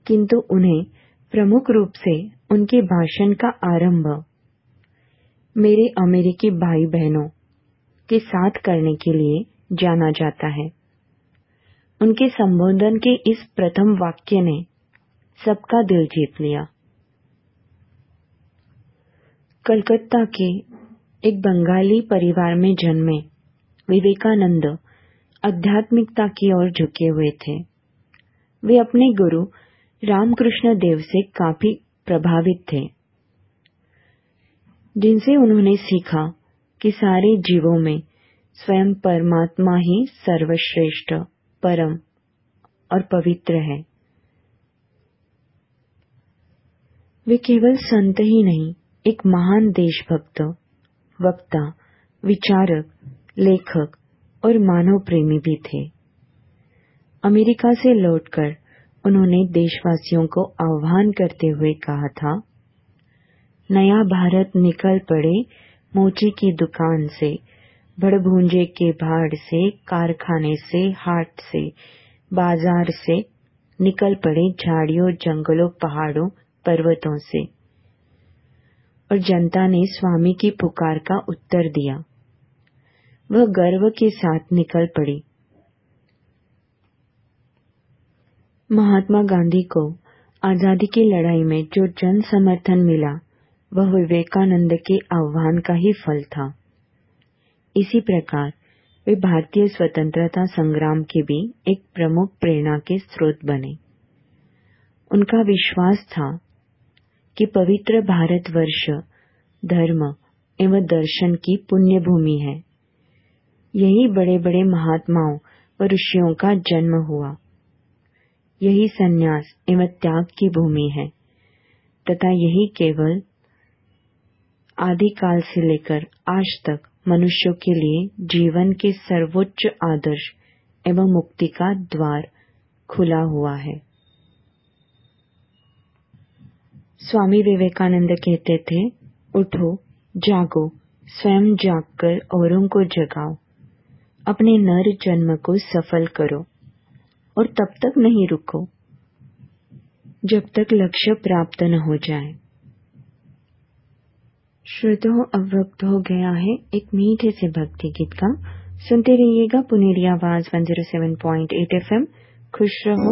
किंतु उन्हें प्रमुख रूप से उनके भाषण का आरंभ मेरे अमेरिकी भाई बहनों के साथ करने के लिए जाना जाता है। उनके संबोधन के इस प्रथम वाक्य ने सबका दिल जीत लिया। कलकत्ता के एक बंगाली परिवार में जन्मे विवेकानंद आध्यात्मिकता की ओर झुके हुए थे। वे अपने गुरु रामकृष्ण देव से काफी प्रभावित थे, जिनसे उन्होंने सीखा कि सारे जीवों में स्वयं परमात्मा ही सर्वश्रेष्ठ, परम और पवित्र है। वे केवल संत ही नहीं, एक महान देशभक्त, वक्ता, विचारक, लेखक और मानव प्रेमी भी थे। अमेरिका से लौटकर उन्होंने देशवासियों को आह्वान करते हुए कहा था, नया भारत निकल पड़े मोची की दुकान से, भड़भूंजे के भाड़ से, कारखाने से, हाट से, बाजार से, निकल पड़े झाड़ियों, जंगलों, पहाड़ों, पर्वतों से। और जनता ने स्वामी की पुकार का उत्तर दिया। वह गर्व के साथ निकल पड़ी। महात्मा गांधी को आजादी की लड़ाई में जो जन समर्थन मिला, वह विवेकानंद के आह्वान का ही फल था। इसी प्रकार वे भारतीय स्वतंत्रता संग्राम के भी एक प्रमुख प्रेरणा के स्रोत बने। उनका विश्वास था कि पवित्र भारतवर्ष धर्म एवं दर्शन की पुण्य भूमि है। यही बड़े बड़े महात्माओं व ऋषियों का जन्म हुआ। यही संन्यास एवं त्याग की भूमि है तथा यही केवल आदिकाल से लेकर आज तक मनुष्यों के लिए जीवन के सर्वोच्च आदर्श एवं मुक्ति का द्वार खुला हुआ है। स्वामी विवेकानंद कहते थे, उठो, जागो, स्वयं जागकर औरों को जगाओ, अपने नर जन्म को सफल करो और तब तक नहीं रुको जब तक लक्ष्य प्राप्त न हो जाए। श्रोताओं, अब वक्त हो गया है एक मीठे से भक्ति गीत का। सुनते रहिएगा पुनेरी आवाज 107.8 FM। खुश रहो।